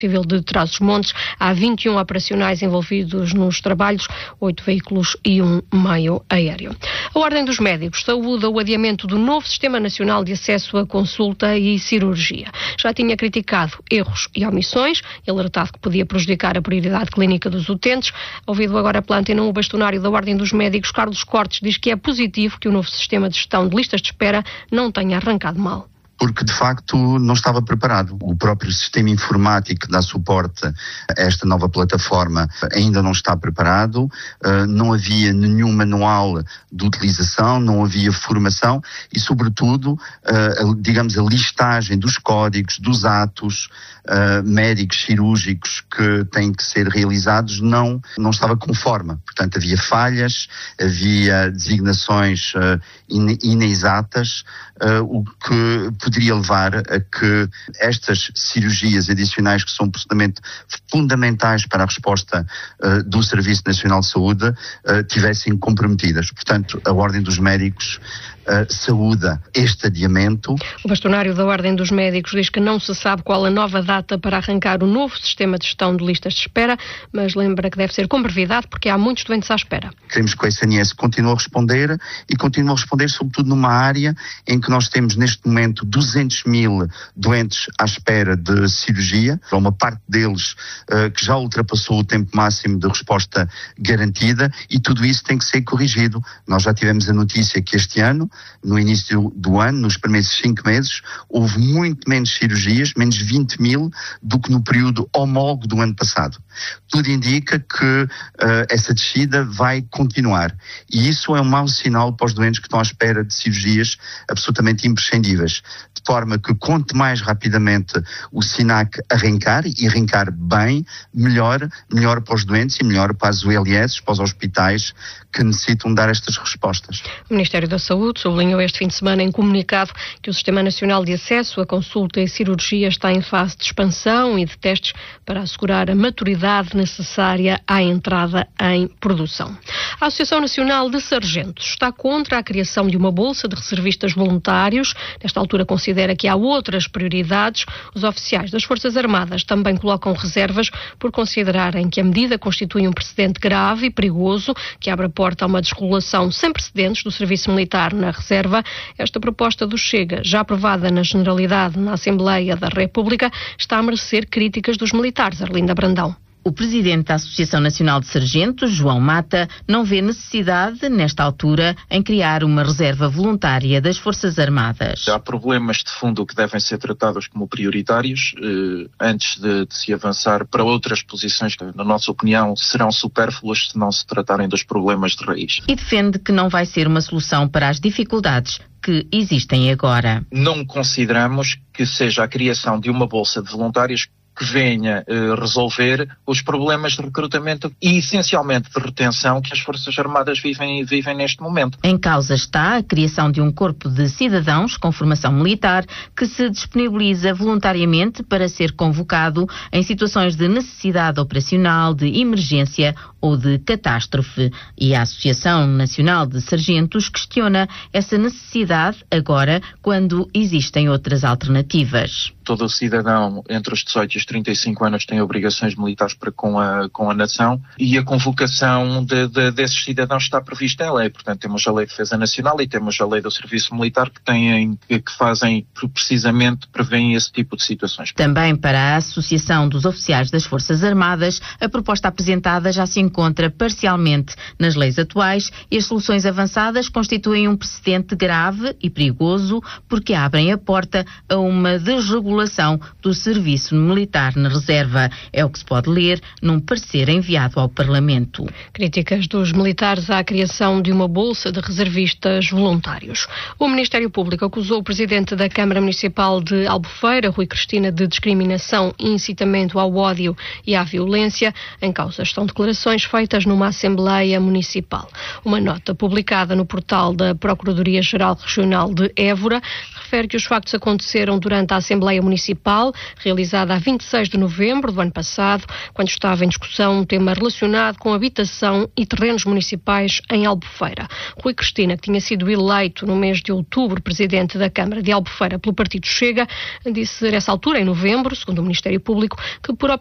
Civil de Trás-os-Montes. Há 21 operacionais envolvidos nos trabalhos, 8 veículos e um meio aéreo. A Ordem dos Médicos saúda o adiamento do novo Sistema Nacional de Acesso à Consulta e Cirurgia. Já tinha criticado erros e omissões, alertado que podia prejudicar a prioridade clínica dos utentes. Ouvido agora pela Antena 1, o bastonário da Ordem dos Médicos, Carlos Cortes, diz que é positivo que o novo sistema de gestão de listas de espera não tenha arrancado mal. Porque de facto não estava preparado. O próprio sistema informático que dá suporte a esta nova plataforma ainda não está preparado, não havia nenhum manual de utilização, não havia formação e sobretudo, a listagem dos códigos, dos atos médicos, cirúrgicos que têm que ser realizados não estava conforme. Portanto, havia falhas, havia designações inexatas, o que poderia levar a que estas cirurgias adicionais, que são absolutamente fundamentais para a resposta do Serviço Nacional de Saúde, tivessem comprometidas. Portanto, a Ordem dos Médicos saúda este adiamento. O bastonário da Ordem dos Médicos diz que não se sabe qual a nova data para arrancar o novo sistema de gestão de listas de espera, mas lembra que deve ser com brevidade porque há muitos doentes à espera. Queremos que o SNS continue a responder e continue a responder sobretudo numa área em que nós temos neste momento 200 mil doentes à espera de cirurgia, uma parte deles que já ultrapassou o tempo máximo de resposta garantida e tudo isso tem que ser corrigido. Nós já tivemos a notícia que este ano, no início do ano, nos primeiros 5 meses, houve muito menos cirurgias, menos 20 mil, do que no período homólogo do ano passado. Tudo indica que essa descida vai continuar. E isso é um mau sinal para os doentes que estão à espera de cirurgias absolutamente imprescindíveis. De forma que, quanto mais rapidamente o SINAC arrancar, e arrancar bem, melhor para os doentes e melhor para as ULS, para os hospitais que necessitam dar estas respostas. O Ministério da Saúde sublinhou este fim de semana em comunicado que o Sistema Nacional de Acesso à Consulta e Cirurgia está em fase de expansão e de testes para assegurar a maturidade necessária à entrada em produção. A Associação Nacional de Sargentos está contra a criação de uma bolsa de reservistas voluntários. Nesta altura considera que há outras prioridades. Os oficiais das Forças Armadas também colocam reservas por considerarem que a medida constitui um precedente grave e perigoso que abre a porta a uma desregulação sem precedentes do serviço militar na reserva. Esta proposta do Chega, já aprovada na Generalidade na Assembleia da República, está a merecer críticas dos militares. Arlinda Brandão. O presidente da Associação Nacional de Sargentos, João Mata, não vê necessidade, nesta altura, em criar uma reserva voluntária das Forças Armadas. Há problemas de fundo que devem ser tratados como prioritários antes de se avançar para outras posições que, na nossa opinião, serão supérfluas se não se tratarem dos problemas de raiz. E defende que não vai ser uma solução para as dificuldades que existem agora. Não consideramos que seja a criação de uma bolsa de voluntários que venha resolver os problemas de recrutamento e, essencialmente, de retenção que as Forças Armadas vivem neste momento. Em causa está a criação de um corpo de cidadãos com formação militar que se disponibiliza voluntariamente para ser convocado em situações de necessidade operacional, de emergência ou de catástrofe. E a Associação Nacional de Sargentos questiona essa necessidade agora, quando existem outras alternativas. Todo cidadão entre os 18 e os 35 anos tem obrigações militares para com a nação e a convocação desses cidadãos está prevista em lei. Portanto, temos a Lei de Defesa Nacional e temos a Lei do Serviço Militar que fazem precisamente, prevêem esse tipo de situações. Também para a Associação dos Oficiais das Forças Armadas, a proposta apresentada já se encontra parcialmente nas leis atuais e as soluções avançadas constituem um precedente grave e perigoso porque abrem a porta a uma desregulação do serviço militar na reserva. É o que se pode ler num parecer enviado ao Parlamento. Críticas dos militares à criação de uma bolsa de reservistas voluntários. O Ministério Público acusou o presidente da Câmara Municipal de Albufeira, Rui Cristina, de discriminação e incitamento ao ódio e à violência. Em causa estão declarações feitas numa Assembleia Municipal. Uma nota publicada no portal da Procuradoria-Geral Regional de Évora refere que os factos aconteceram durante a Assembleia Municipal, realizada a 20 26 de novembro do ano passado, quando estava em discussão um tema relacionado com habitação e terrenos municipais em Albufeira. Rui Cristina, que tinha sido eleito no mês de outubro presidente da Câmara de Albufeira pelo Partido Chega, disse nessa altura, em novembro, segundo o Ministério Público, que por